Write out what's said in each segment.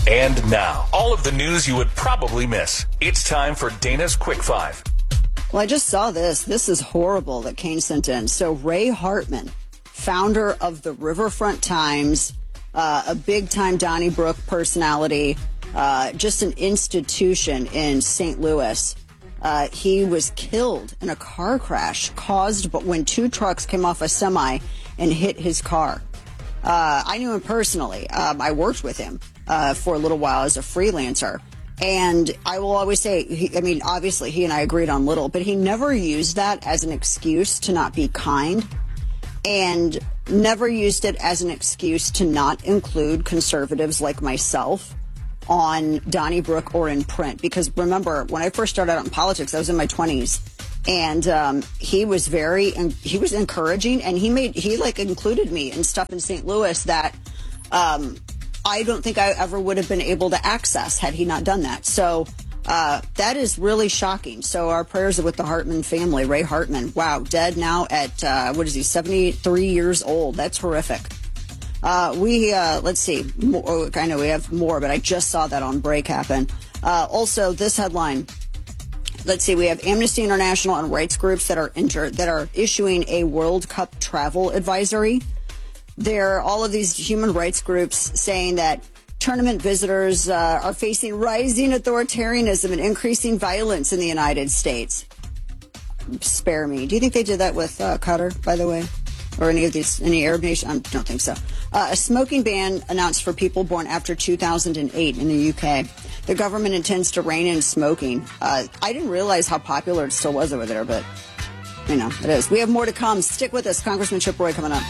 And now, all of the news you would probably miss. It's time for Dana's Quick Five. Well, I just saw this. This is horrible that Kane sent in. So Ray Hartman, founder of the Riverfront Times, a big-time Donnybrook personality, just an institution in St. Louis. He was killed in a car crash caused but when two trucks came off a semi and hit his car. I knew him personally. I worked with him for a little while as a freelancer. And I will always say, obviously he and I agreed on little, but he never used that as an excuse to not be kind and never used it as an excuse to not include conservatives like myself on Donnybrook or in print. Because remember, when I first started out in politics, I was in my 20s. And he was encouraging, and he included me in stuff in St. Louis that I don't think I ever would have been able to access had he not done that. So that is really shocking. So our prayers are with the Hartman family. Ray Hartman, wow, dead now at 73 years old. That's horrific. Let's see. I know we have more, but I just saw that on break happen. Also, this headline. Let's see. We have Amnesty International and rights groups that are issuing a World Cup travel advisory. There are all of these human rights groups saying that tournament visitors are facing rising authoritarianism and increasing violence in the United States. Spare me. Do you think they did that with Qatar, by the way? Or any Arab nation? I don't think so. A smoking ban announced for people born after 2008 in the UK. The government intends to rein in smoking. I didn't realize how popular it still was over there, but, it is. We have more to come. Stick with us. Congressman Chip Roy coming up.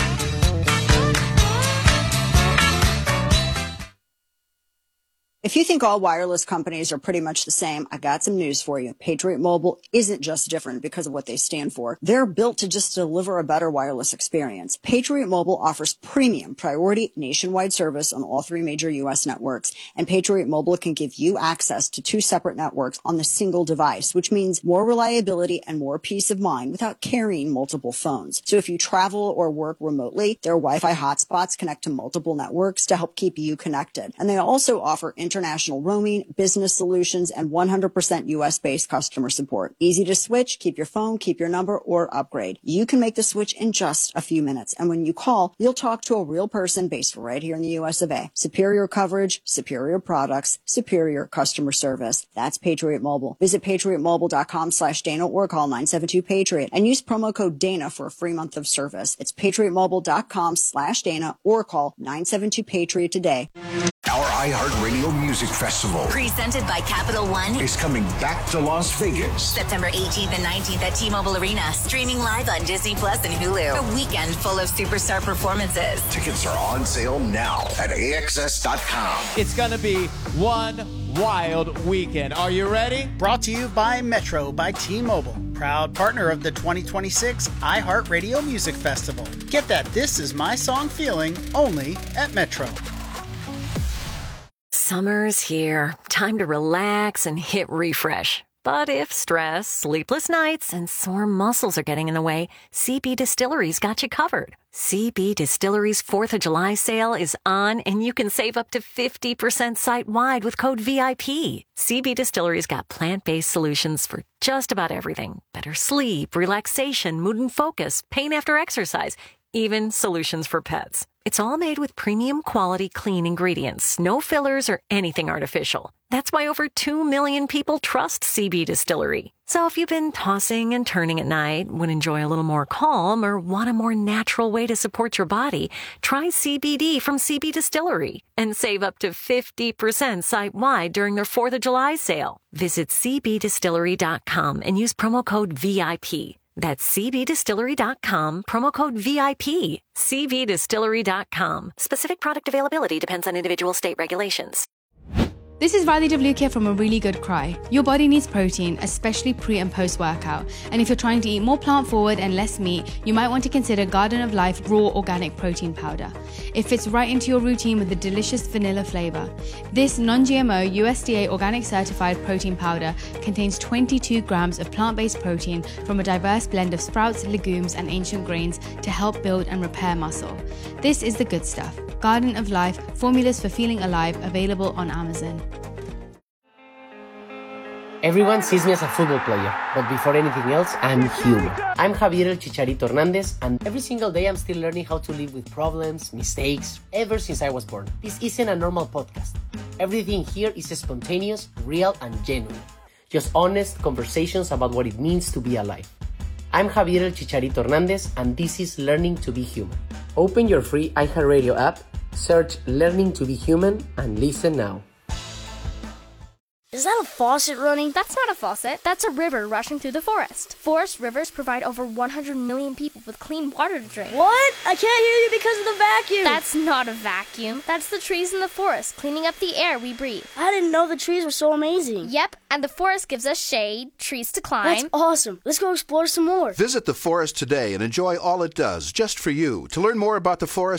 If you think all wireless companies are pretty much the same, I got some news for you. Patriot Mobile isn't just different because of what they stand for. They're built to just deliver a better wireless experience. Patriot Mobile offers premium priority nationwide service on all three major U.S. networks. And Patriot Mobile can give you access to two separate networks on the single device, which means more reliability and more peace of mind without carrying multiple phones. So if you travel or work remotely, their Wi-Fi hotspots connect to multiple networks to help keep you connected. And they also offer international roaming, business solutions, and 100% U.S.-based customer support. Easy to switch, keep your phone, keep your number, or upgrade. You can make the switch in just a few minutes. And when you call, you'll talk to a real person based right here in the U.S. of A. Superior coverage, superior products, superior customer service. That's Patriot Mobile. Visit patriotmobile.com/Dana or call 972-PATRIOT and use promo code Dana for a free month of service. It's patriotmobile.com/Dana or call 972-PATRIOT today. Our iHeartRadio Music Festival, presented by Capital One, is coming back to Las Vegas. September 18th and 19th at T-Mobile Arena. Streaming live on Disney Plus and Hulu. A weekend full of superstar performances. Tickets are on sale now at AXS.com. It's going to be one wild weekend. Are you ready? Brought to you by Metro by T-Mobile. Proud partner of the 2026 iHeartRadio Music Festival. Get that This Is My Song feeling only at Metro. Summer's here. Time to relax and hit refresh. But if stress, sleepless nights, and sore muscles are getting in the way, CB Distillery's got you covered. CB Distillery's 4th of July sale is on, and you can save up to 50% site-wide with code VIP. CB Distillery's got plant-based solutions for just about everything. Better sleep, relaxation, mood and focus, pain after exercise, even solutions for pets. It's all made with premium quality clean ingredients, no fillers or anything artificial. That's why over 2 million people trust CB Distillery. So if you've been tossing and turning at night, would enjoy a little more calm, or want a more natural way to support your body, try CBD from CB Distillery and save up to 50% site-wide during their 4th of July sale. Visit cbdistillery.com and use promo code VIP. That's cbdistillery.com, promo code VIP. cbdistillery.com. Specific product availability depends on individual state regulations. This is Radhi Devlukia from A Really Good Cry. Your body needs protein, especially pre and post workout. And if you're trying to eat more plant forward and less meat, you might want to consider Garden of Life Raw Organic Protein Powder. It fits right into your routine with a delicious vanilla flavor. This non-GMO USDA organic certified protein powder contains 22 grams of plant-based protein from a diverse blend of sprouts, legumes, and ancient grains to help build and repair muscle. This is the good stuff. Garden of Life, formulas for feeling alive, available on Amazon. Everyone sees me as a football player, but before anything else, I'm human. I'm Javier El Chicharito Hernandez, and every single day I'm still learning how to live with problems, mistakes, ever since I was born. This isn't a normal podcast. Everything here is spontaneous, real, and genuine. Just honest conversations about what it means to be alive. I'm Javier El Chicharito Hernandez, and this is Learning to Be Human. Open your free iHeartRadio app, search Learning to Be Human, and listen now. Is that a faucet running? That's not a faucet. That's a river rushing through the forest. Forest rivers provide over 100 million people with clean water to drink. What? I can't hear you because of the vacuum. That's not a vacuum. That's the trees in the forest cleaning up the air we breathe. I didn't know the trees were so amazing. Yep, and the forest gives us shade, trees to climb. That's awesome. Let's go explore some more. Visit the forest today and enjoy all it does just for you. To learn more about the forest,